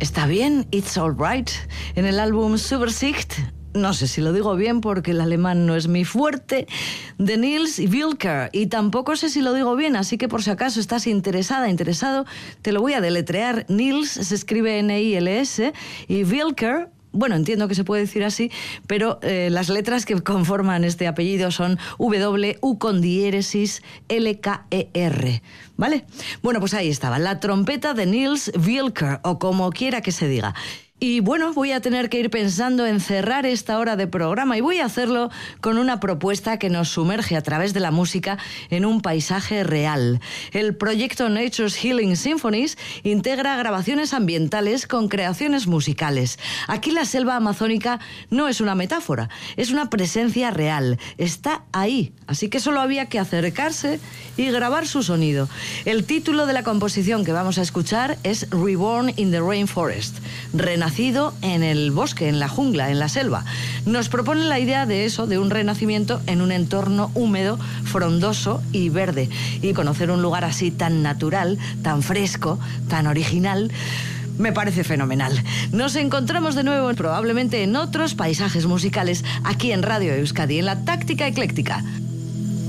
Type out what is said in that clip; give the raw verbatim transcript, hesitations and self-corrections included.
Está bien, It's Alright, en el álbum Supersicht. No sé si lo digo bien porque el alemán no es mi fuerte, de Nils Wilker, y tampoco sé si lo digo bien, así que por si acaso estás interesada, interesado, te lo voy a deletrear. Nils se escribe N I L S y Wilker, bueno, entiendo que se puede decir así, pero eh, las letras que conforman este apellido son W, U con diéresis, L, K, E, R, ¿vale? Bueno, pues ahí estaba, la trompeta de Nils Wilker, o como quiera que se diga. Y bueno, voy a tener que ir pensando en cerrar esta hora de programa y voy a hacerlo con una propuesta que nos sumerge a través de la música en un paisaje real. El proyecto Nature's Healing Symphonies integra grabaciones ambientales con creaciones musicales. Aquí la selva amazónica no es una metáfora, es una presencia real, está ahí, así que solo había que acercarse y grabar su sonido. El título de la composición que vamos a escuchar es Reborn in the Rainforest, renacido en el bosque, en la jungla, en la selva. Nos propone la idea de eso, de un renacimiento en un entorno húmedo, frondoso y verde. Y conocer un lugar así tan natural, tan fresco, tan original, me parece fenomenal. Nos encontramos de nuevo probablemente en otros paisajes musicales aquí en Radio Euskadi, en la Táctica Ecléctica.